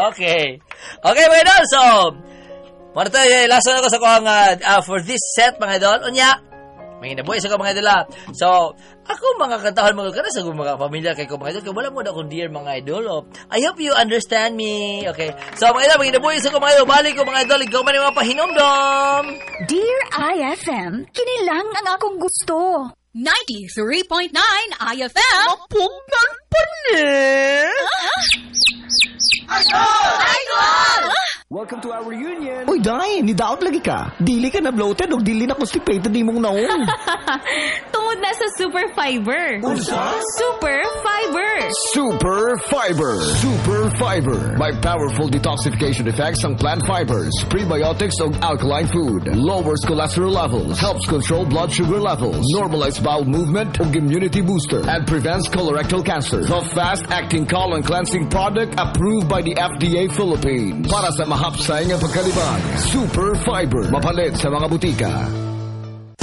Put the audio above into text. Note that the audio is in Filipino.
Okay. Okay, mga idol. So, marito, last na ko sa kuhang for this set, mga idol. Unya, may nabuhay sa ko, mga idol. So, ako mga katahon mga kanas, ako mga pamilya kay ko, mga idol. Kaya wala mo na akong dear, mga idol. I hope you understand me. Okay. So, mga idol, may nabuhay sa ko, mga idol. Balik ko, mga idol. Ikaw man yung mga pahinomdom. Dear IFM, kinilang ang akong gusto. 93.9 IFM. Mapugnan pa rin. Idol! Welcome to our reunion. Uy, Day, nidaot lagi ka. Dili ka na bloated o dili na constipated di mong naon. Tungod na sa Super Fiber. Unsa? Super Fiber. Super Fiber. Super Fiber. May powerful detoxification effects ang plant fibers, prebiotics o alkaline food. Lowers cholesterol levels. Helps control blood sugar levels. Normalize bowel movement o immunity booster. And prevents colorectal cancer. The fast-acting colon cleansing product approved by the FDA Philippines. Para sa mahapsay ng pagkalibang. Super Fiber. Mapalit sa mga butika.